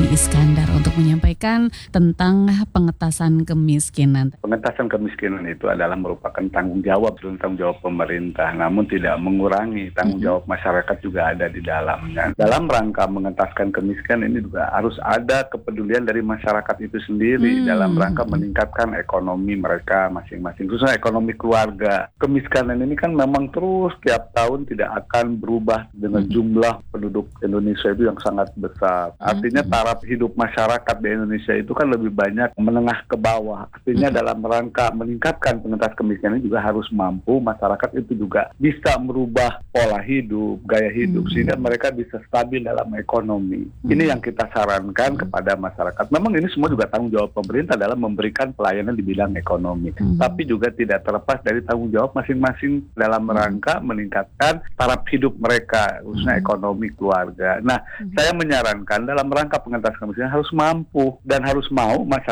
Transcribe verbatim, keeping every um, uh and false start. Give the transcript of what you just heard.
Budi Iskandar untuk menyampaikan tentang pengentasan kemiskinan. Pengentasan kemiskinan itu adalah merupakan tanggung jawab dan tanggung jawab pemerintah, namun tidak mengurangi tanggung jawab masyarakat juga ada di dalamnya. Dalam rangka mengentaskan kemiskinan ini juga harus ada kepedulian dari masyarakat itu sendiri hmm. dalam rangka meningkatkan ekonomi mereka masing-masing, khususnya ekonomi keluarga. Kemiskinan ini kan memang terus tiap tahun tidak akan berubah dengan jumlah penduduk Indonesia itu yang sangat besar. Artinya taraf hidup masyarakat di Indonesia itu kan lebih banyak menengah ke bawah. Artinya dalam rangka meningkatkan pengentas kemiskinan juga harus mampu masyarakat itu juga bisa merubah pola hidup, gaya hidup sehingga mereka bisa stabil dalam ekonomi. Ini yang kita sarankan kepada masyarakat. Memang ini semua juga tanggung jawab pemerintah dalam memberikan pelayanan di bidang ekonomi. Tapi juga tidak terlepas dari tanggung jawab masing-masing dalam rangka meningkatkan taraf hidup mereka, khususnya ekonomi keluarga. Nah, saya menyarankan dalam rangka pengentasan kemiskinan harus mampu dan harus mau masyarakat